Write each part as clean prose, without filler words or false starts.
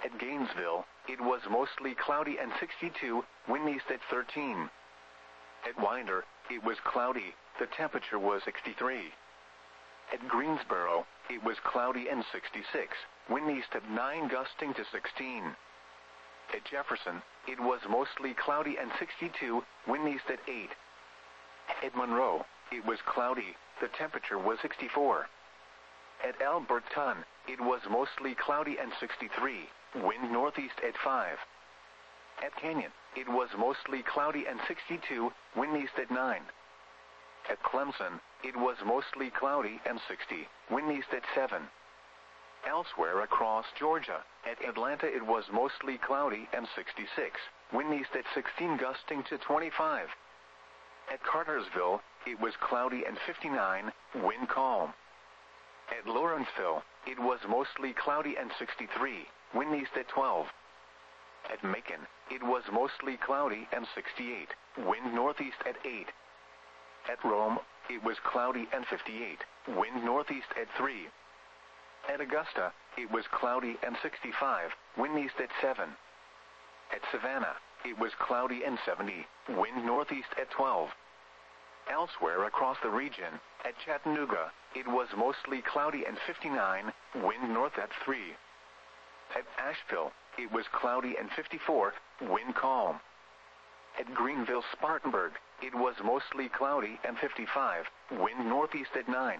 At Gainesville, it was mostly cloudy and 62, wind east at 13. At Winder, it was cloudy, the temperature was 63. At Greensboro, it was cloudy and 66, wind east at 9 gusting to 16. At Jefferson, it was mostly cloudy and 62, wind east at 8. At Monroe, it was cloudy, the temperature was 64. At Alberton, it was mostly cloudy and 63, wind northeast at 5. At Canyon, it was mostly cloudy and 62, wind east at 9. At Clemson, it was mostly cloudy and 60, wind east at 7. Elsewhere across Georgia, at Atlanta it was mostly cloudy and 66, wind east at 16 gusting to 25. At Cartersville, it was cloudy and 59, wind calm. At Lawrenceville, it was mostly cloudy and 63, wind east at 12. At Macon, it was mostly cloudy and 68, wind northeast at 8. At Rome, it was cloudy and 58, wind northeast at 3. At Augusta, it was cloudy and 65, wind east at 7. At Savannah, it was cloudy and 70, wind northeast at 12. Elsewhere across the region, at Chattanooga, it was mostly cloudy and 59, wind north at 3. At Asheville, it was cloudy and 54, wind calm. At Greenville-Spartanburg, it was mostly cloudy and 55, wind northeast at 9.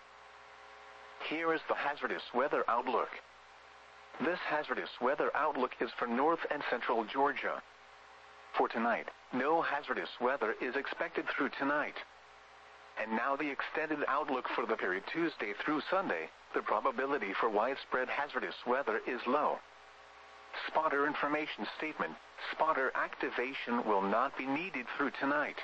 Here is the hazardous weather outlook. This hazardous weather outlook is for north and central Georgia. For tonight, no hazardous weather is expected through tonight. And now the extended outlook for the period Tuesday through Sunday, the probability for widespread hazardous weather is low. Spotter information statement, spotter activation will not be needed through tonight.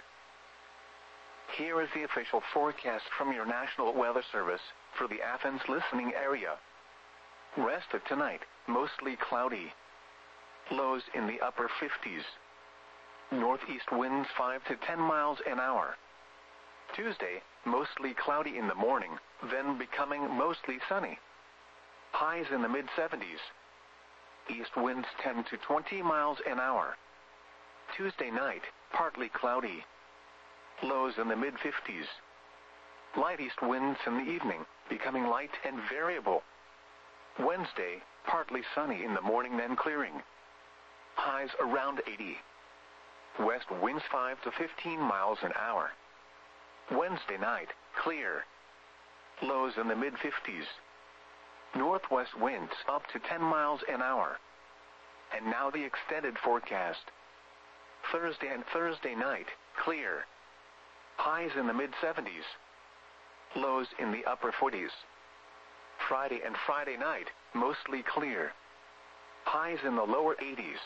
Here is the official forecast from your National Weather Service for the Athens listening area. Rest of tonight, mostly cloudy. Lows in the upper 50s. Northeast winds 5 to 10 miles an hour. Tuesday, mostly cloudy in the morning, then becoming mostly sunny. Highs in the mid-70s. East winds 10 to 20 miles an hour. Tuesday night, partly cloudy. Lows in the mid-50s. Light east winds in the evening, becoming light and variable. Wednesday, partly sunny in the morning then clearing. Highs around 80. West winds 5 to 15 miles an hour. Wednesday night, clear. Lows in the mid-50s. Northwest winds up to 10 miles an hour. And now the extended forecast. Thursday and Thursday night, clear. Highs in the mid-70s. Lows in the upper 40s. Friday and Friday night, mostly clear. Highs in the lower 80s.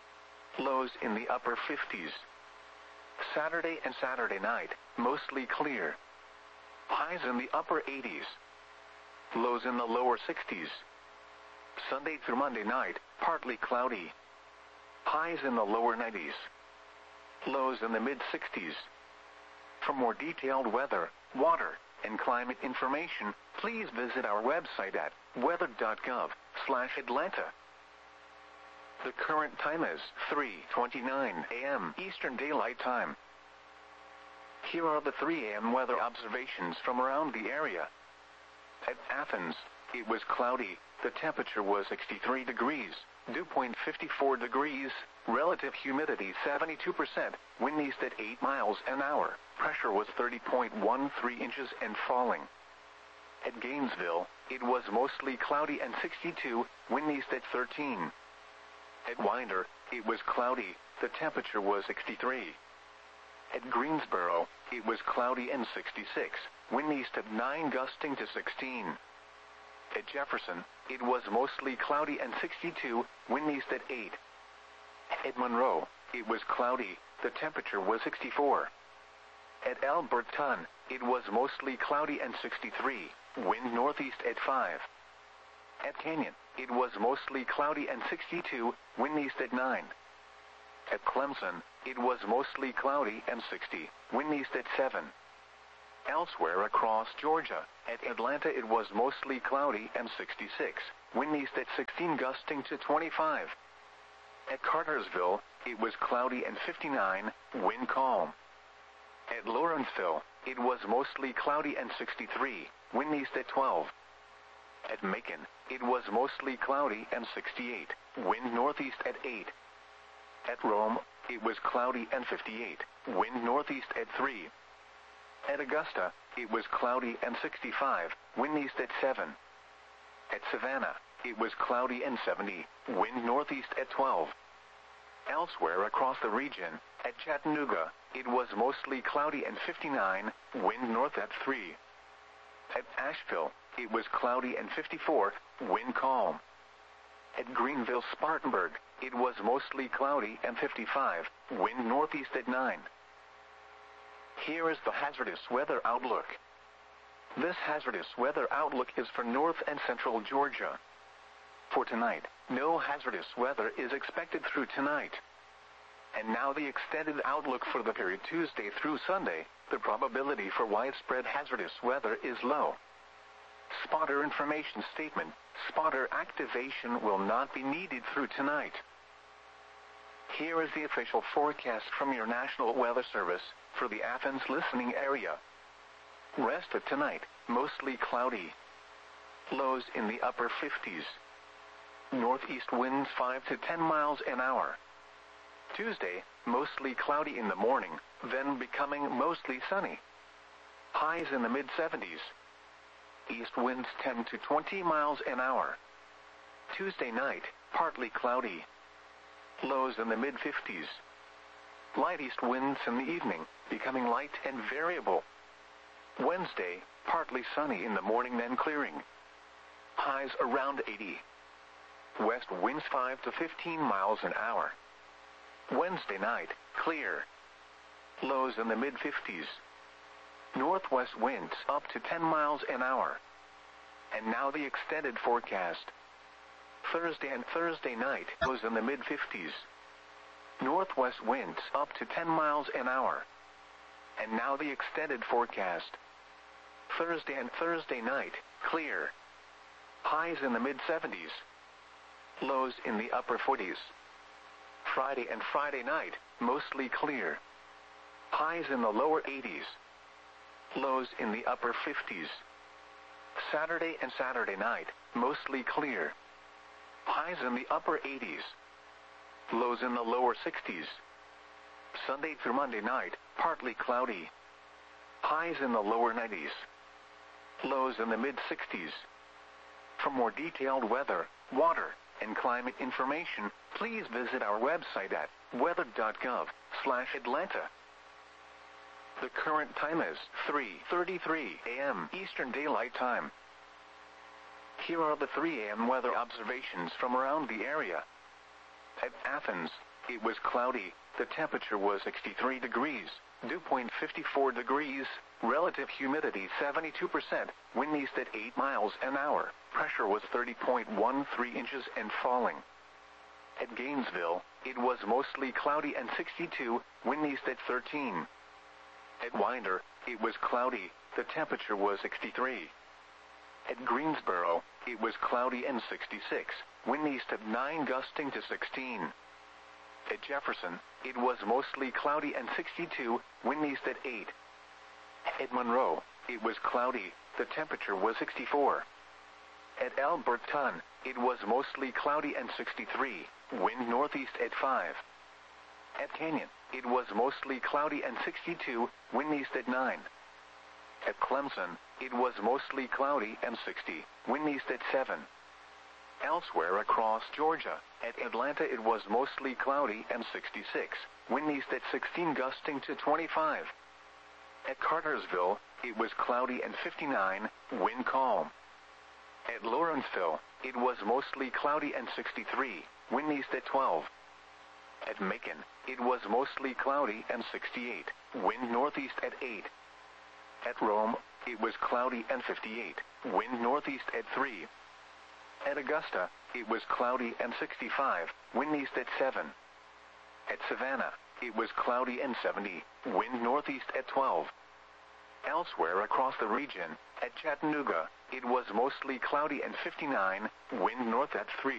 Lows in the upper 50s. Saturday and Saturday night, mostly clear. Highs in the upper 80s. Lows in the lower 60s. Sunday through Monday night, partly cloudy. Highs in the lower 90s. Lows in the mid-60s. For more detailed weather, water, and climate information, please visit our website at weather.gov/Atlanta. The current time is 3:29 a.m. Eastern Daylight Time. Here are the 3 a.m. weather observations from around the area. At Athens, it was cloudy, the temperature was 63 degrees, dew point 54 degrees, relative humidity 72%, wind east at 8 miles an hour, pressure was 30.13 inches and falling. At Gainesville, it was mostly cloudy and 62, wind east at 13. At Winder, it was cloudy, the temperature was 63. At Greensboro, it was cloudy and 66, wind east at 9 gusting to 16. At Jefferson, it was mostly cloudy and 62, wind east at 8. At Monroe, it was cloudy, the temperature was 64. At Alberton, it was mostly cloudy and 63, wind northeast at 5. At Canyon, it was mostly cloudy and 62, wind east at 9. At Clemson, it was mostly cloudy and 60, wind east at 7. Elsewhere across Georgia, at Atlanta it was mostly cloudy and 66, wind east at 16 gusting to 25. At Cartersville, it was cloudy and 59, wind calm. At Lawrenceville, it was mostly cloudy and 63, wind east at 12. At Macon, it was mostly cloudy and 68, wind northeast at 8. At Rome, it was cloudy and 58, wind northeast at 3. At Augusta, it was cloudy and 65, wind east at 7. At Savannah, it was cloudy and 70, wind northeast at 12. Elsewhere across the region, at Chattanooga, it was mostly cloudy and 59, wind north at 3. At Asheville, it was cloudy and 54, wind calm. At Greenville-Spartanburg, it was mostly cloudy and 55, wind northeast at 9. Here is the hazardous weather outlook. This hazardous weather outlook is for north and central Georgia. For tonight, no hazardous weather is expected through tonight. And now the extended outlook for the period Tuesday through Sunday, the probability for widespread hazardous weather is low. Spotter information statement, spotter activation will not be needed through tonight. Here is the official forecast from your National Weather Service for the Athens listening area. Rest of tonight, mostly cloudy. Lows in the upper 50s. Northeast winds 5 to 10 miles an hour. Tuesday, mostly cloudy in the morning, then becoming mostly sunny. Highs in the mid-70s. East winds 10 to 20 miles an hour. Tuesday night, partly cloudy. Lows in the mid-50s. Light east winds in the evening, becoming light and variable. Wednesday, partly sunny in the morning then clearing. Highs around 80. West winds 5 to 15 miles an hour. Wednesday night, clear. Lows in the mid-50s. Northwest winds up to 10 miles an hour. And now the extended forecast. Thursday and Thursday night, lows in the mid-50s. Northwest winds up to 10 miles an hour. And now the extended forecast. Thursday and Thursday night, clear. Highs in the mid-70s. Lows in the upper 40s. Friday and Friday night, mostly clear. Highs in the lower 80s. Lows in the upper 50s. Saturday and Saturday night, mostly clear. Highs in the upper 80s. Lows in the lower 60s. Sunday through Monday night, partly cloudy. Highs in the lower 90s. Lows in the mid-60s. For more detailed weather, water, and climate information, please visit our website at weather.gov/Atlanta. The current time is 3:33 a.m. Eastern Daylight Time. Here are the 3 a.m. weather observations from around the area. At Athens, it was cloudy. The temperature was 63 degrees, dew point 54 degrees, relative humidity 72%, wind east at 8 miles an hour, pressure was 30.13 inches and falling. At Gainesville, it was mostly cloudy and 62, wind east at 13. At Winder, it was cloudy. The temperature was 63. At Greensboro, it was cloudy and 66, wind east at 9 gusting to 16. At Jefferson, it was mostly cloudy and 62, wind east at 8. At Monroe, it was cloudy. The temperature was 64. At Alberton, it was mostly cloudy and 63, wind northeast at 5. At Canyon, it was mostly cloudy and 62, wind east at 9. At Clemson, it was mostly cloudy and 60, wind east at 7. Elsewhere across Georgia, at Atlanta it was mostly cloudy and 66, wind east at 16 gusting to 25. At Cartersville, it was cloudy and 59, wind calm. At Lawrenceville, it was mostly cloudy and 63, wind east at 12. At Macon, it was mostly cloudy and 68, wind northeast at 8. At Rome, it was cloudy and 58, wind northeast at 3. At Augusta, it was cloudy and 65, wind east at 7. At Savannah, it was cloudy and 70, wind northeast at 12. Elsewhere across the region, at Chattanooga, it was mostly cloudy and 59, wind north at 3.